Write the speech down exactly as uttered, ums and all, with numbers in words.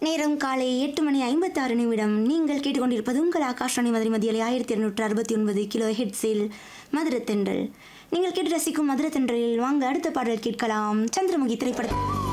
நேரம் காலை எட்டு மணி ஐம்பத்தாறு நிமிடம். நீங்கள் கேட்டுக்கொண்டிருப்பது உங்கள் ஆகாஷவாணி மதுரை மத்தியலை ஆயிரத்தி இருநூற்று அறுபத்தி ஒன்பது கிலோ ஹெட்ஸில் மதுரை தென்றல். நீங்கள் கேட்டு ரசிக்கும் மதுரை தென்றலில் வாங்க அடுத்த பாடல் கேட்கலாம். சந்திரமுகி திரைப்படத்தில்